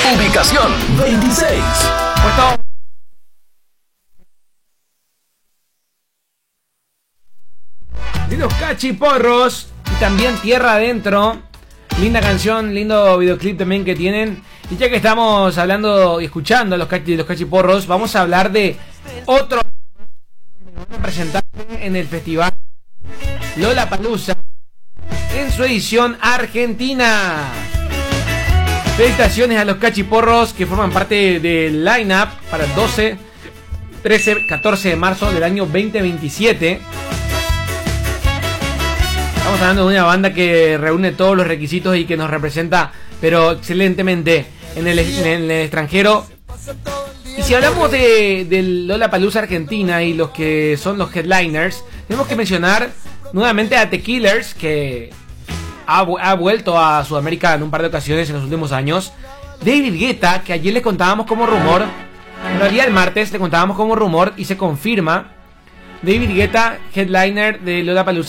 Ubicación 26. Puesto lindos cachiporros y también Tierra Adentro. Linda canción, lindo videoclip también que tienen. Y ya que estamos hablando y escuchando los cachiporros, vamos a hablar de otro representante en el festival Lollapalooza en su edición argentina. Felicitaciones a los cachiporros que forman parte del line-up para el 12, 13, 14 de marzo del año 2027. Estamos hablando de una banda que reúne todos los requisitos y que nos representa, pero excelentemente en el extranjero. Y si hablamos del Lollapalooza Argentina y los que son los headliners, tenemos que mencionar nuevamente a The Killers, que ha vuelto a Sudamérica en un par de ocasiones en los últimos años. David Guetta, que ayer les contábamos como rumor, en realidad el martes le contábamos como rumor y se confirma. David Guetta, headliner de Lollapalooza